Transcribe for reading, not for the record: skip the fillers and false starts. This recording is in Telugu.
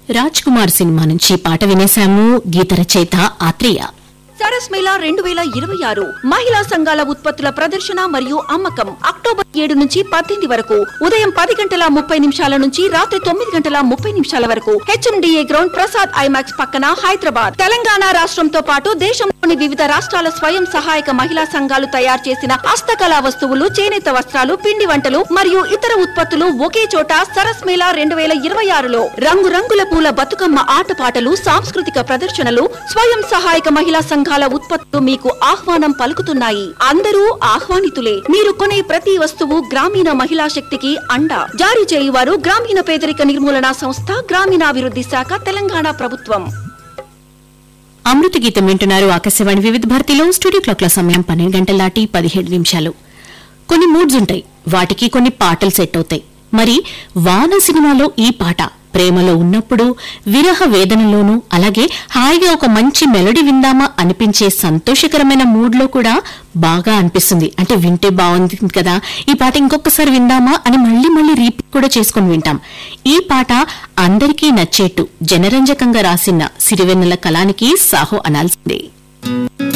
రాజ్ కుమార్ సినిమా నుంచి పాట వినేశాము. గీత రచయిత ఆత్రేయ. సరస్ మేళా 2026 మహిళా సంఘాల ఉత్పత్తుల ప్రదర్శన మరియు అమ్మకం అక్టోబర్ 7 నుంచి 18 వరకు ఉదయం 10:30 నుంచి రాత్రి 9:30 వరకు హెచ్ఎండిఏ గ్రౌండ్ ప్రసాద్ ఐమాక్స్ పక్కన హైదరాబాద్. తెలంగాణ రాష్ట్రంతో పాటు దేశంలోని వివిధ రాష్ట్రాల స్వయం సహాయక మహిళా సంఘాలు తయారు చేసిన హస్తకళా వస్తువులు, చేనేత వస్త్రాలు, పిండి వంటలు మరియు ఇతర ఉత్పత్తులు ఒకే చోట సరస్ మేళా 2026లో రంగురంగుల పూల బతుకమ్మ ఆటపాటలు, సాంస్కృతిక ప్రదర్శనలు, స్వయం సహాయక మహిళా సంఘాల ఉత్పత్తులు మీకు ఆహ్వానం పలుకుతున్నాయి. అందరూ ఆహ్వానితులే. మీరు కొనే ప్రతి వస్తువు గ్రామీణ మహిళా శక్తికి అండ. జారీ చేయువారు గ్రామీణ పేదరిక నిర్మూలన సంస్థ, గ్రామీణాభివృద్ధి శాఖ, తెలంగాణ ప్రభుత్వం. అమృత గీతం వింటున్నారు. ఆకాశవాణి వివిధ భారతిలో. స్టూడియో క్లాక్ల సమయం 12:17. కొన్ని మూడ్స్ ఉంటాయి, వాటికి కొన్ని పాటలు సెట్ అవుతాయి. మరి వాన సినిమాలో ఈ పాట ప్రేమలో ఉన్నప్పుడు, విరహ వేదనలోనూ, అలాగే హాయిగా ఒక మంచి మెలోడీ విందామా అనిపించే సంతోషకరమైన మూడ్లో కూడా బాగా అనిపిస్తుంది. అంటే వింటే బాగుంది కదా, ఈ పాట ఇంకొకసారి విందామా అని మళ్లీ మళ్లీ రీపీట్ కూడా చేసుకుని వింటాం. ఈ పాట అందరికీ నచ్చేట్టు జనరంజకంగా రాసిన సిరివెన్నెల కళానికి సాహో అనాల్సిందే.